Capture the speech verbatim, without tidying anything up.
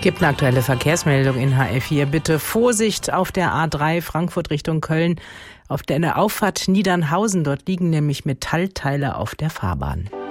Gibt eine aktuelle Verkehrsmeldung in H F vier. Bitte Vorsicht auf der A drei Frankfurt Richtung Köln. Auf der Auffahrt Niedernhausen, dort liegen nämlich Metallteile auf der Fahrbahn.